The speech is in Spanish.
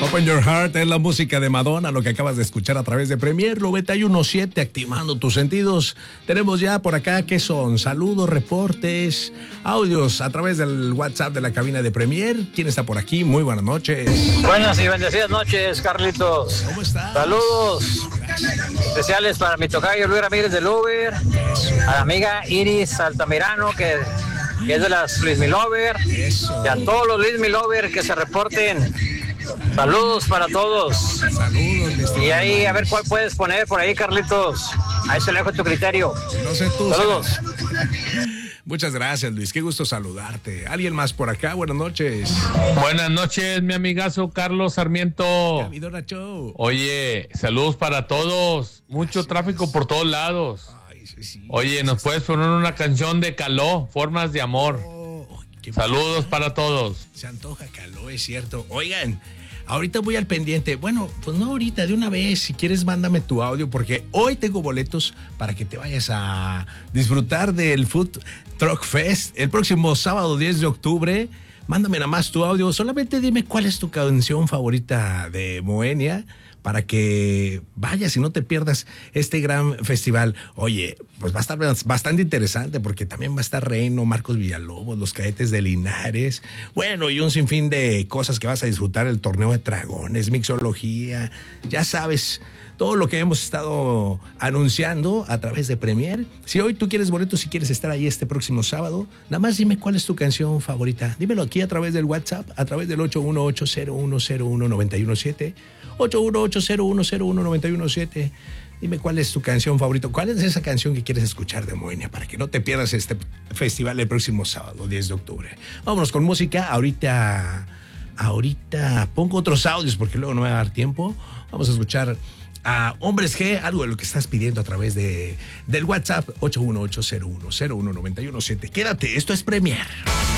Open Your Heart es la música de Madonna, lo que acabas de escuchar a través de Premier 91.7, activando tus sentidos. Tenemos ya por acá, ¿qué son? Saludos, reportes, audios a través del WhatsApp de la cabina de Premier. ¿Quién está por aquí? Muy buenas noches. Buenas y bendecidas noches, Carlitos. ¿Cómo estás? Saludos especiales para mi tocayo Luis Ramírez del Uber, a la amiga Iris Altamirano, que es de las Luis Milover, y a todos los Luis Milover que se reporten. Saludos para todos. Saludos, y ahí, a ver cuál puedes poner por ahí, Carlitos. Ahí se lo dejo tu criterio. No sé tú. Saludos. Muchas gracias, Luis. Qué gusto saludarte. ¿Alguien más por acá? Buenas noches. Buenas noches, mi amigazo Carlos Sarmiento. Camidora Show. Oye, saludos para todos. Mucho tráfico por todos lados. Ay, sí, Oye, ¿nos puedes poner una canción de Caló, Formas de Amor? Saludos para todos. Se antoja Caló, es cierto. Oigan, ahorita voy al pendiente. Bueno, pues no ahorita, de una vez. Si quieres, mándame tu audio, porque hoy tengo boletos para que te vayas a disfrutar del Food Truck Fest el próximo sábado 10 de octubre. Mándame nada más tu audio. Solamente dime cuál es tu canción favorita de Moenia, para que vayas y no te pierdas este gran festival. Oye, pues va a estar bastante interesante, porque también va a estar Reno, Marcos Villalobos, los Cadetes de Linares, bueno, y un sinfín de cosas que vas a disfrutar, el torneo de dragones, mixología, ya sabes, todo lo que hemos estado anunciando a través de Premier. Si hoy tú quieres boletos, si quieres estar ahí este próximo sábado, nada más dime cuál es tu canción favorita. Dímelo aquí a través del WhatsApp, a través del 818-0101-917, 818-0101-917. Dime cuál es tu canción favorita. ¿Cuál es esa canción que quieres escuchar de Moenia, para que no te pierdas este festival el próximo sábado, 10 de octubre? Vámonos con música. Ahorita pongo otros audios, porque luego no me va a dar tiempo. Vamos a escuchar a Hombres G, algo de lo que estás pidiendo a través del WhatsApp 818-0101-917. Quédate, esto es Premier.